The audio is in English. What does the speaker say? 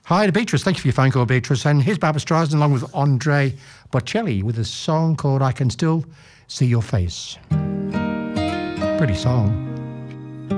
Hi to Beatrice. Thank you for your phone call, Beatrice. And here's Barbra Streisand along with Andre Bocelli with a song called I Can Still See Your Face. Pretty song.